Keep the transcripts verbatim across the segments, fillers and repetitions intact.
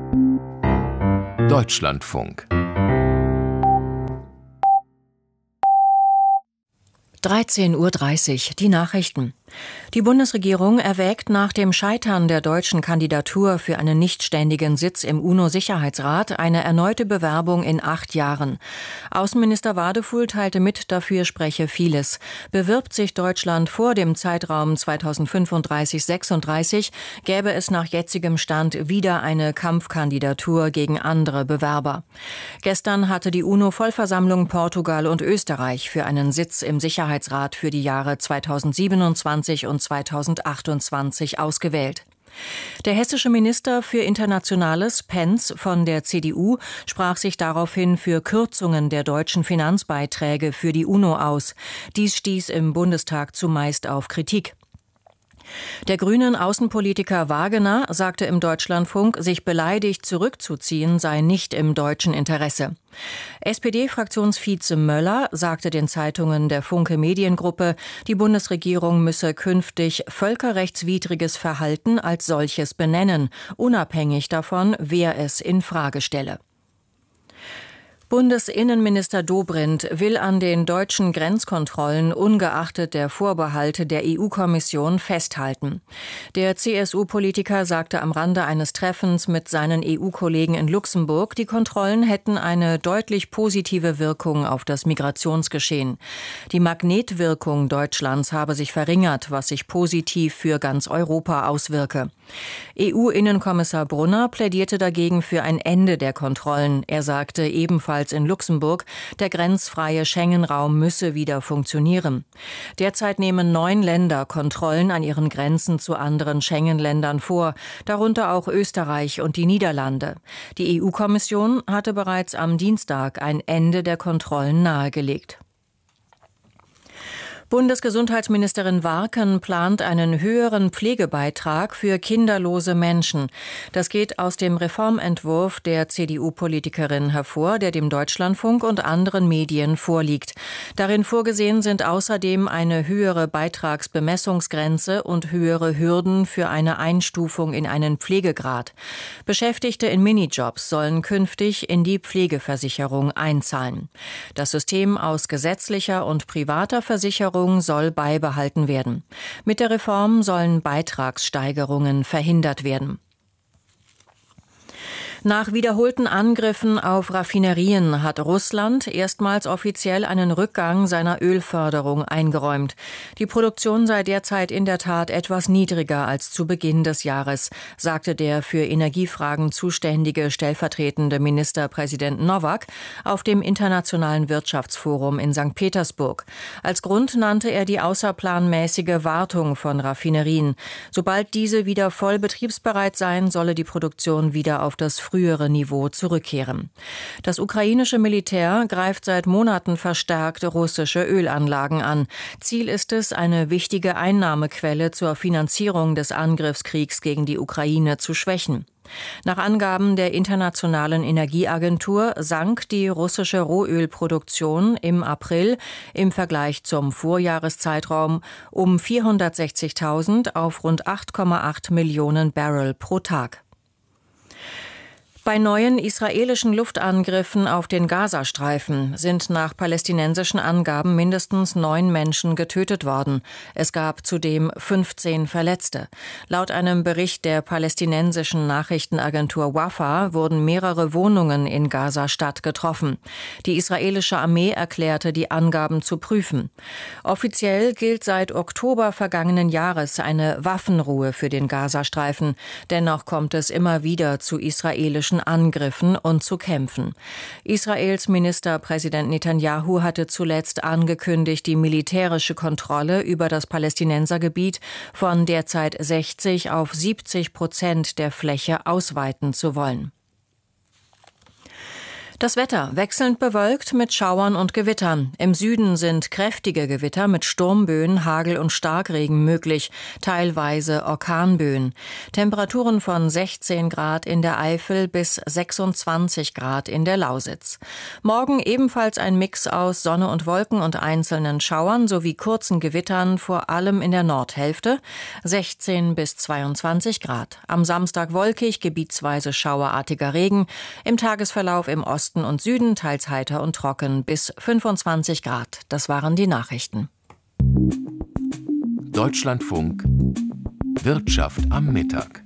Deutschlandfunk dreizehn Uhr dreißig, die Nachrichten. Die Bundesregierung erwägt nach dem Scheitern der deutschen Kandidatur für einen nichtständigen Sitz im UNO-Sicherheitsrat eine erneute Bewerbung in acht Jahren. Außenminister Wadefuhl teilte mit, dafür spreche vieles. Bewirbt sich Deutschland vor dem Zeitraum zweitausendfünfunddreißig sechsunddreißig, gäbe es nach jetzigem Stand wieder eine Kampfkandidatur gegen andere Bewerber. Gestern hatte die UNO-Vollversammlung Portugal und Österreich für einen Sitz im Sicherheitsrat für die Jahre zweitausendsiebenundzwanzig und zweitausendachtundzwanzig ausgewählt. Der hessische Minister für Internationales, Pentz von der C D U, sprach sich daraufhin für Kürzungen der deutschen Finanzbeiträge für die UNO aus. Dies stieß im Bundestag zumeist auf Kritik. Der grünen Außenpolitiker Wagener sagte im Deutschlandfunk, sich beleidigt zurückzuziehen sei nicht im deutschen Interesse. S P D-Fraktionsvize Möller sagte den Zeitungen der Funke Mediengruppe, die Bundesregierung müsse künftig völkerrechtswidriges Verhalten als solches benennen, unabhängig davon, wer es in Frage stelle. Bundesinnenminister Dobrindt will an den deutschen Grenzkontrollen ungeachtet der Vorbehalte der E U-Kommission festhalten. Der C S U-Politiker sagte am Rande eines Treffens mit seinen E U-Kollegen in Luxemburg, die Kontrollen hätten eine deutlich positive Wirkung auf das Migrationsgeschehen. Die Magnetwirkung Deutschlands habe sich verringert, was sich positiv für ganz Europa auswirke. E U-Innenkommissar Brunner plädierte dagegen für ein Ende der Kontrollen. Er sagte ebenfalls in Luxemburg, der grenzfreie Schengen-Raum müsse wieder funktionieren. Derzeit nehmen neun Länder Kontrollen an ihren Grenzen zu anderen Schengen-Ländern vor, darunter auch Österreich und die Niederlande. Die E U-Kommission hatte bereits am Dienstag ein Ende der Kontrollen nahegelegt. Bundesgesundheitsministerin Warken plant einen höheren Pflegebeitrag für kinderlose Menschen. Das geht aus dem Reformentwurf der C D U-Politikerin hervor, der dem Deutschlandfunk und anderen Medien vorliegt. Darin vorgesehen sind außerdem eine höhere Beitragsbemessungsgrenze und höhere Hürden für eine Einstufung in einen Pflegegrad. Beschäftigte in Minijobs sollen künftig in die Pflegeversicherung einzahlen. Das System aus gesetzlicher und privater Versicherung soll beibehalten werden. Mit der Reform sollen Beitragssteigerungen verhindert werden. Nach wiederholten Angriffen auf Raffinerien hat Russland erstmals offiziell einen Rückgang seiner Ölförderung eingeräumt. Die Produktion sei derzeit in der Tat etwas niedriger als zu Beginn des Jahres, sagte der für Energiefragen zuständige stellvertretende Ministerpräsident Nowak auf dem Internationalen Wirtschaftsforum in Sankt Petersburg. Als Grund nannte er die außerplanmäßige Wartung von Raffinerien. Sobald diese wieder voll betriebsbereit seien, solle die Produktion wieder auf das frühere Niveau zurückkehren. Das ukrainische Militär greift seit Monaten verstärkt russische Ölanlagen an. Ziel ist es, eine wichtige Einnahmequelle zur Finanzierung des Angriffskriegs gegen die Ukraine zu schwächen. Nach Angaben der Internationalen Energieagentur sank die russische Rohölproduktion im April im Vergleich zum Vorjahreszeitraum um vierhundertsechzigtausend auf rund acht Komma acht Millionen Barrel pro Tag. Bei neuen israelischen Luftangriffen auf den Gazastreifen sind nach palästinensischen Angaben mindestens neun Menschen getötet worden. Es gab zudem fünfzehn Verletzte. Laut einem Bericht der palästinensischen Nachrichtenagentur Wafa wurden mehrere Wohnungen in Gaza-Stadt getroffen. Die israelische Armee erklärte, die Angaben zu prüfen. Offiziell gilt seit Oktober vergangenen Jahres eine Waffenruhe für den Gazastreifen. Dennoch kommt es immer wieder zu israelischen Angriffen und zu Kämpfen. Israels Ministerpräsident Netanyahu hatte zuletzt angekündigt, die militärische Kontrolle über das Palästinensergebiet von derzeit sechzig auf siebzig Prozent der Fläche ausweiten zu wollen. Das Wetter wechselnd bewölkt mit Schauern und Gewittern. Im Süden sind kräftige Gewitter mit Sturmböen, Hagel und Starkregen möglich, teilweise Orkanböen. Temperaturen von sechzehn Grad in der Eifel bis sechsundzwanzig Grad in der Lausitz. Morgen ebenfalls ein Mix aus Sonne und Wolken und einzelnen Schauern sowie kurzen Gewittern, vor allem in der Nordhälfte, sechzehn bis zweiundzwanzig Grad. Am Samstag wolkig, gebietsweise schauerartiger Regen, im Tagesverlauf im Osten und Süden teils heiter und trocken bis fünfundzwanzig Grad. Das waren die Nachrichten. Deutschlandfunk Wirtschaft am Mittag.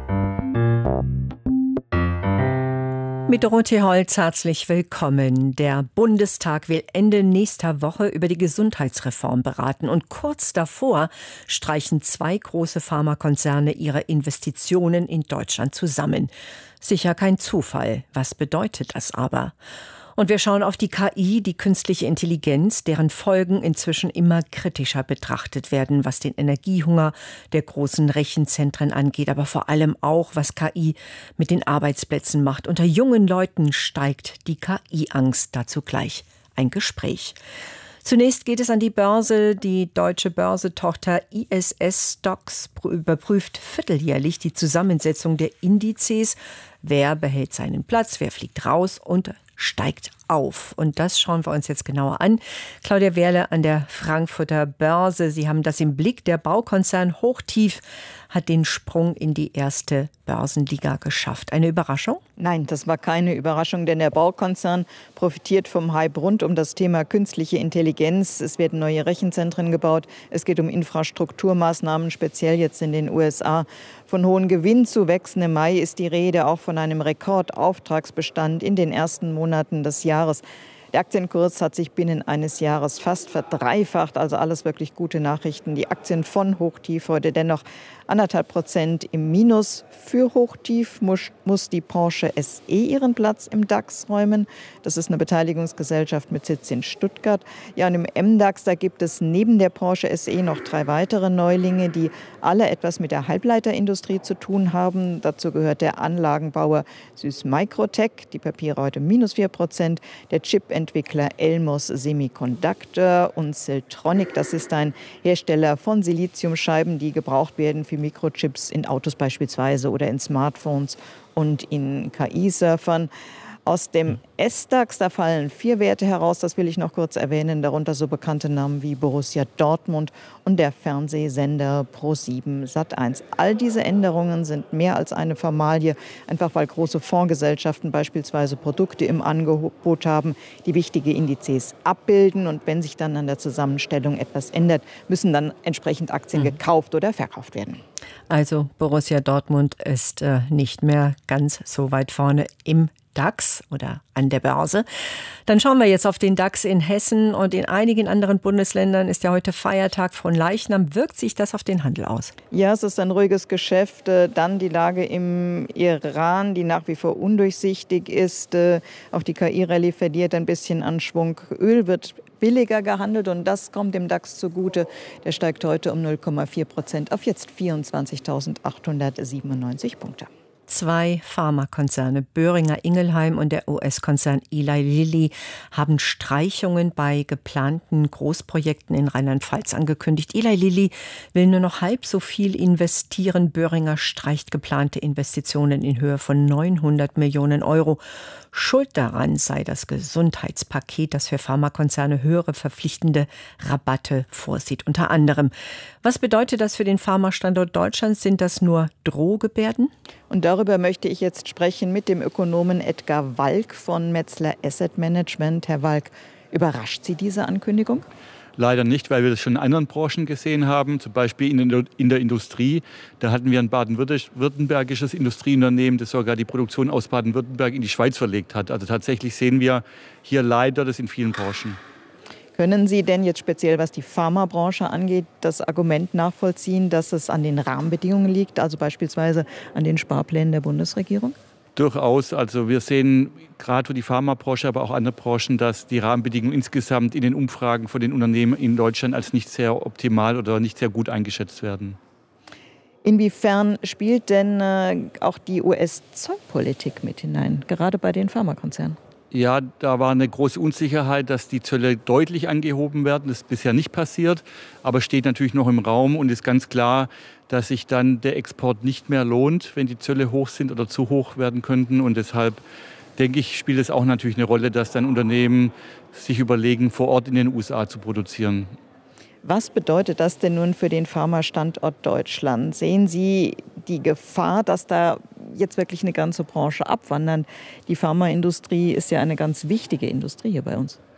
Mit Dorothee Holz herzlich willkommen. Der Bundestag will Ende nächster Woche über die Gesundheitsreform beraten. Und kurz davor streichen zwei große Pharmakonzerne ihre Investitionen in Deutschland zusammen. Sicher kein Zufall. Was bedeutet das aber? Und wir schauen auf die K I, die künstliche Intelligenz, deren Folgen inzwischen immer kritischer betrachtet werden, was den Energiehunger der großen Rechenzentren angeht, aber vor allem auch, was K I mit den Arbeitsplätzen macht. Unter jungen Leuten steigt die K I-Angst. Dazu gleich ein Gespräch. Zunächst geht es an die Börse. Die deutsche Börsetochter I S S Stocks überprüft vierteljährlich die Zusammensetzung der Indizes. Wer behält seinen Platz, wer fliegt raus und steigt auf. Und das schauen wir uns jetzt genauer an. Claudia Wehrle an der Frankfurter Börse. Sie haben das im Blick. Der Baukonzern Hochtief hat den Sprung in die erste Börsenliga geschafft. Eine Überraschung? Nein, das war keine Überraschung, denn der Baukonzern profitiert vom Hype rund um das Thema künstliche Intelligenz. Es werden neue Rechenzentren gebaut. Es geht um Infrastrukturmaßnahmen, speziell jetzt in den U S A. Von hohen Gewinnzuwächsen im Mai ist die Rede, auch von einem Rekordauftragsbestand in den ersten Monaten des Jahres. Der Aktienkurs hat sich binnen eines Jahres fast verdreifacht, also alles wirklich gute Nachrichten. Die Aktien von Hochtief heute dennoch anderthalb Prozent im Minus. Für Hochtief muss, muss die Porsche S E ihren Platz im DAX räumen. Das ist eine Beteiligungsgesellschaft mit Sitz in Stuttgart. Ja, und im M DAX, da gibt es neben der Porsche S E noch drei weitere Neulinge, die alle etwas mit der Halbleiterindustrie zu tun haben. Dazu gehört der Anlagenbauer Süß Microtech, die Papiere heute minus vier Prozent, der Chipentwickler Elmos Semiconductor und Siltronic. Das ist ein Hersteller von Siliziumscheiben, die gebraucht werden für Mikrochips in Autos beispielsweise oder in Smartphones und in K I-Surfern. Aus dem S DAX, da fallen vier Werte heraus, das will ich noch kurz erwähnen, darunter so bekannte Namen wie Borussia Dortmund und der Fernsehsender Pro sieben Sat eins. All diese Änderungen sind mehr als eine Formalie, einfach weil große Fondsgesellschaften beispielsweise Produkte im Angebot haben, die wichtige Indizes abbilden, und wenn sich dann an der Zusammenstellung etwas ändert, müssen dann entsprechend Aktien gekauft oder verkauft werden. Also Borussia Dortmund ist äh, nicht mehr ganz so weit vorne im DAX oder an der Börse. Dann schauen wir jetzt auf den DAX in Hessen, und in einigen anderen Bundesländern ist ja heute Feiertag von Leichnam. Wirkt sich das auf den Handel aus? Ja, es ist ein ruhiges Geschäft. Dann die Lage im Iran, die nach wie vor undurchsichtig ist. Auch die K I-Rallye verliert ein bisschen an Schwung. Öl wird billiger gehandelt und das kommt dem DAX zugute. Der steigt heute um null Komma vier Prozent auf jetzt vierundzwanzigtausendachthundertsiebenundneunzig Punkte. Zwei Pharmakonzerne, Boehringer Ingelheim und der U S-Konzern Eli Lilly, haben Streichungen bei geplanten Großprojekten in Rheinland-Pfalz angekündigt. Eli Lilly will nur noch halb so viel investieren. Boehringer streicht geplante Investitionen in Höhe von neunhundert Millionen Euro. Schuld daran sei das Gesundheitspaket, das für Pharmakonzerne höhere verpflichtende Rabatte vorsieht, unter anderem. Was bedeutet das für den Pharmastandort Deutschland? Sind das nur Drohgebärden? Und darüber möchte ich jetzt sprechen mit dem Ökonomen Edgar Walk von Metzler Asset Management. Herr Walk, überrascht Sie diese Ankündigung? Leider nicht, weil wir das schon in anderen Branchen gesehen haben, zum Beispiel in der, in der Industrie. Da hatten wir ein baden-württembergisches Industrieunternehmen, das sogar die Produktion aus Baden-Württemberg in die Schweiz verlegt hat. Also tatsächlich sehen wir hier leider das in vielen Branchen. Können Sie denn jetzt speziell, was die Pharmabranche angeht, das Argument nachvollziehen, dass es an den Rahmenbedingungen liegt, also beispielsweise an den Sparplänen der Bundesregierung? Durchaus. Also wir sehen gerade für die Pharmabranche, aber auch andere Branchen, dass die Rahmenbedingungen insgesamt in den Umfragen von den Unternehmen in Deutschland als nicht sehr optimal oder nicht sehr gut eingeschätzt werden. Inwiefern spielt denn äh, auch die U S-Zollpolitik mit hinein, gerade bei den Pharmakonzernen? Ja, da war eine große Unsicherheit, dass die Zölle deutlich angehoben werden. Das ist bisher nicht passiert, aber steht natürlich noch im Raum und ist ganz klar, dass sich dann der Export nicht mehr lohnt, wenn die Zölle hoch sind oder zu hoch werden könnten. Und deshalb denke ich, spielt es auch natürlich eine Rolle, dass dann Unternehmen sich überlegen, vor Ort in den U S A zu produzieren. Was bedeutet das denn nun für den Pharma-Standort Deutschland? Sehen Sie die Gefahr, dass da jetzt wirklich eine ganze Branche abwandern? Die Pharmaindustrie ist ja eine ganz wichtige Industrie hier bei uns.